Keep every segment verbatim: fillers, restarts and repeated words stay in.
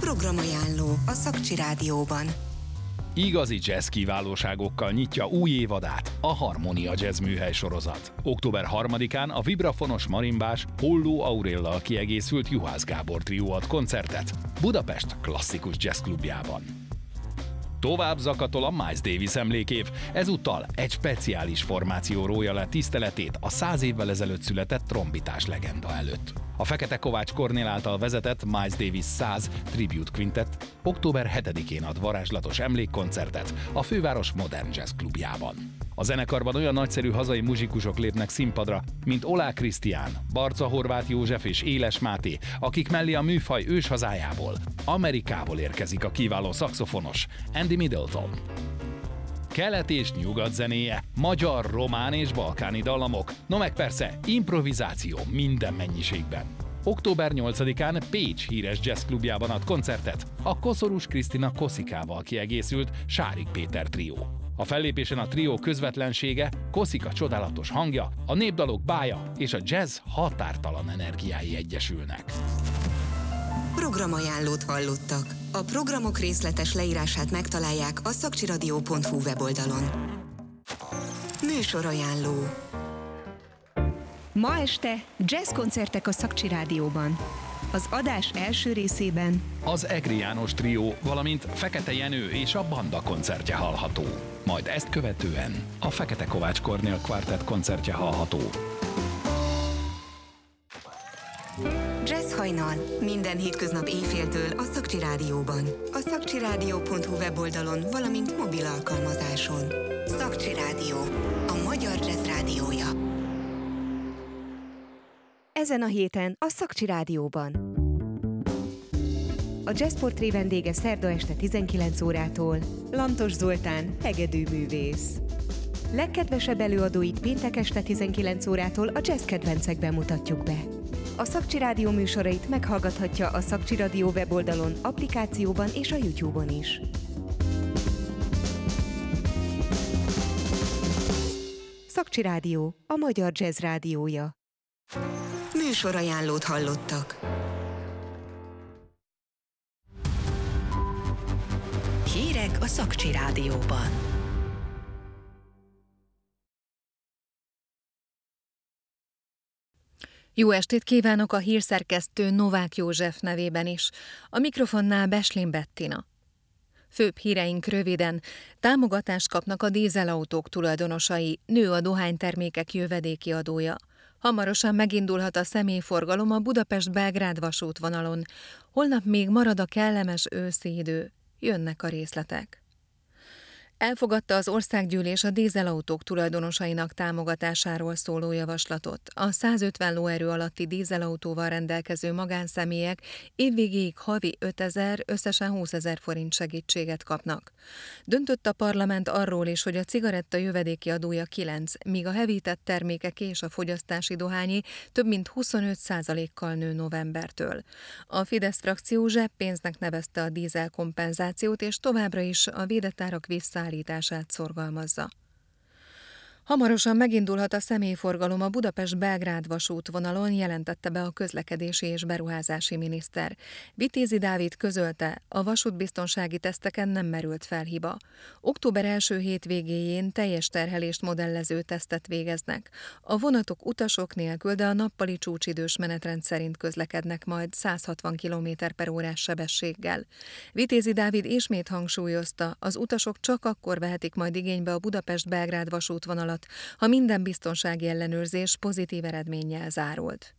Programajánló a Szakcsi Rádióban. Igazi jazz kiválóságokkal nyitja új évadát a Harmonia Jazz műhely sorozat. október harmadikán a vibrafonos marimbás Holló Auréllal kiegészült Juhász Gábor trió ad koncertet Budapest klasszikus jazz klubjában. Tovább zakatol a Miles Davis emlékév, ezúttal egy speciális formáció rója le tiszteletét a száz évvel ezelőtt született trombitás legenda előtt. A Fekete Kovács Kornél által vezetett Miles Davis száz Tribute Quintet október hetedikén ad varázslatos emlékkoncertet a főváros Modern Jazz klubjában. A zenekarban olyan nagyszerű hazai muzsikusok lépnek színpadra, mint Olá Krisztián, Barca Horváth József és Éles Máté, akik mellé a műfaj őshazájából, Amerikából érkezik a kiváló szaxofonos Andy Middleton. Kelet és nyugat zenéje, magyar, román és balkáni dallamok, no meg persze improvizáció minden mennyiségben. október nyolcadikán Pécs híres jazz klubjában ad koncertet a Koszorús Krisztina Koszikával kiegészült Sárik Péter trió. A fellépésen a trió közvetlensége, Koszika csodálatos hangja, a népdalok bája és a jazz határtalan energiái egyesülnek. Programajánlót hallottak. A programok részletes leírását megtalálják a szakcsiradio pont hu weboldalon. Műsorajánló. Ma este jazzkoncertek a Szakcsi Rádióban. Az adás első részében az Egri János trió, valamint Fekete Jenő és a Banda koncertje hallható. Majd ezt követően a Fekete Kovács Kornél Quartet koncertje hallható. Jazz hajnal. Minden hétköznap éjféltől a Szakcsi Rádióban. A szakcsiradio pont hu weboldalon, valamint mobil alkalmazáson. Szakcsi Rádió. A magyar jazz rádiója. ezen a héten a Szakcsi Rádióban. A Jazzportré vendége szerda este tizenkilenc órától Lantos Zoltán, hegedűművész. Legkedvesebb előadóit péntek este tizenkilenc órától a jazz kedvencekben mutatjuk be. A Szakcsi Rádió műsorait meghallgathatja a Szakcsi Rádió weboldalon, applikációban és a YouTube-on is. Szakcsi Rádió, a magyar jazz rádiója. Műsorajánlót hallottak. Hírek a Szakcsi Rádióban. Jó estét kívánok a hírszerkesztő Novák József nevében is. A mikrofonnál Beslin Bettina. Főbb híreink röviden. Támogatást kapnak a dízelautók tulajdonosai, nő a dohánytermékek jövedéki adója. Hamarosan megindulhat a személyforgalom a Budapest-Belgrád vasútvonalon. Holnap még marad a kellemes őszi idő. Jönnek a részletek. Elfogadta az országgyűlés a dízelautók tulajdonosainak támogatásáról szóló javaslatot. A száz ötven lóerő alatti dízelautóval rendelkező magánszemélyek évvégéig havi ötezer, összesen húszezer forint segítséget kapnak. Döntött a parlament arról is, hogy a cigaretta jövedéki adója kilenc, míg a hevített termékek és a fogyasztási dohányi több mint huszonöt százalékkal nő novembertől. A Fidesz frakció zseppénznek nevezte a dízel kompenzációt, és továbbra is a védett árak vissza állítását szorgalmazza. Hamarosan megindulhat a személyforgalom a Budapest-Belgrád vasútvonalon, jelentette be a közlekedési és beruházási miniszter. Vitézi Dávid közölte, a vasútbiztonsági teszteken nem merült fel hiba. Október első hétvégéjén teljes terhelést modellező tesztet végeznek. A vonatok utasok nélkül, de a nappali csúcsidős menetrend szerint közlekednek majd száz hatvan kilométer per órás sebességgel. Vitézi Dávid ismét hangsúlyozta, az utasok csak akkor vehetik majd igénybe a Budapest-Belgrád vasútvonalat, ha minden biztonsági ellenőrzés pozitív eredménnyel zárult.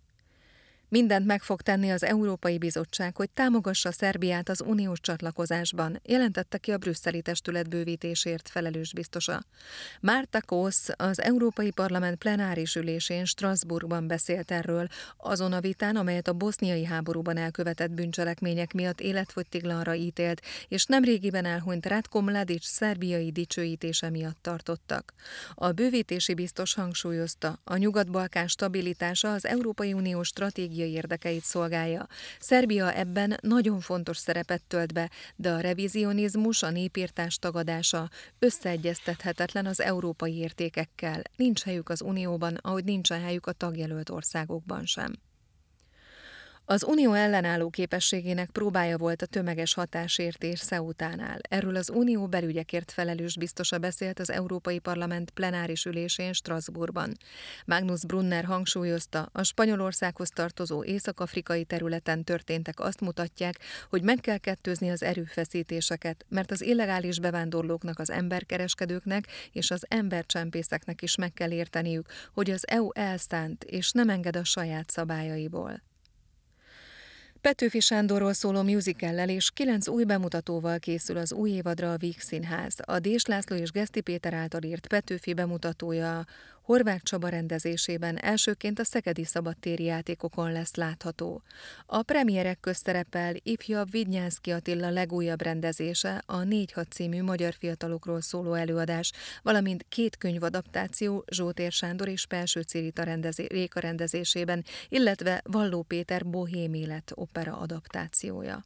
Mindent meg fog tenni az Európai Bizottság, hogy támogassa Szerbiát az uniós csatlakozásban, jelentette ki a brüsszeli testület bővítésért felelős biztosa. Márta Kósz az Európai Parlament plenáris ülésén Strasbourgban beszélt erről, azon a vitán, amelyet a boszniai háborúban elkövetett bűncselekmények miatt életfogytiglanra ítélt, és nemrégiben elhunyt Ratko Mladic szerbiai dicsőítése miatt tartottak. A bővítési biztos hangsúlyozta, a Nyugat-Balkán stabilitása az Európai Unió stratégiai érdekeit szolgálja. Szerbia ebben nagyon fontos szerepet tölt be, de a revizionizmus, a népirtás tagadása összeegyeztethetetlen az európai értékekkel. Nincs helyük az Unióban, ahogy nincsen helyük a tagjelölt országokban sem. Az Unió ellenálló képességének próbája volt a tömeges hatásértés Ceutánál. Erről az Unió belügyekért felelős biztosa beszélt az Európai Parlament plenáris ülésén Strasbourgban. Magnus Brunner hangsúlyozta, a Spanyolországhoz tartozó észak-afrikai területen történtek azt mutatják, hogy meg kell kettőzni az erőfeszítéseket, mert az illegális bevándorlóknak, az emberkereskedőknek és az embercsempészeknek is meg kell érteniük, hogy az é u elszánt és nem enged a saját szabályaiból. Petőfi Sándorról szóló musicallel és kilenc új bemutatóval készül az új évadra a Víg Színház. A Dés László és Geszti Péter által írt Petőfi bemutatója Horváth Csaba rendezésében elsőként a szegedi szabadtéri játékokon lesz látható. A premierek közt szerepel ifjabb Vidnyánszky Attila legújabb rendezése, a négy hat című magyar fiatalokról szóló előadás, valamint két könyvadaptáció Zsótér Sándor és Pelső Cirita rendezé- Réka rendezésében, illetve Valló Péter Bohém élet opera adaptációja.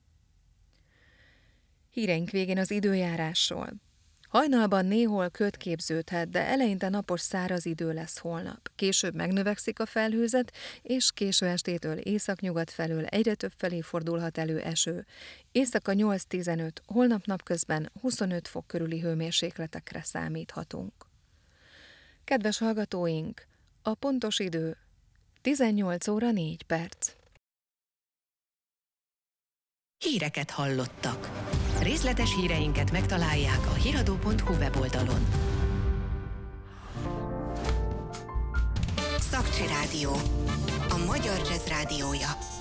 Híreink végén az időjárásról. Hajnalban néhol köd képződhet, de eleinte napos száraz idő lesz holnap. Később megnövekszik a felhőzet, és késő estétől északnyugat felől egyre több felé fordulhat elő eső. Éjszaka nyolc-tizenöt, holnap napközben huszonöt fok körüli hőmérsékletekre számíthatunk. Kedves hallgatóink, a pontos idő tizennyolc óra négy perc. Híreket hallottak. Részletes híreinket megtalálják a hiradó pont hu weboldalon. Szakcsi Rádió. A magyar jazz rádiója.